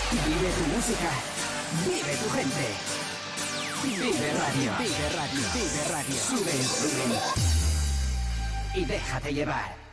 Vive tu música. Vive tu gente. Vive radio. Vive radio. Vive radio. Sube el volumen. Y déjate llevar.